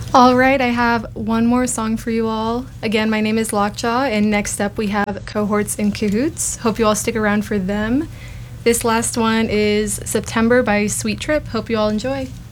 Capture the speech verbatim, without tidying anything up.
All right, I have one more song for you all. Again, my name is Lockjaw, and next up we have Cohorts in Cahoots. Hope you all stick around for them. This last one is September by Sweet Trip. Hope you all enjoy.